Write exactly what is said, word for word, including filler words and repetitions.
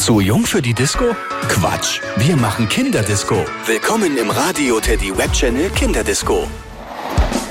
Zu jung für die Disco? Quatsch, wir machen Kinderdisco. Willkommen im Radio Teddy Webchannel Kinderdisco.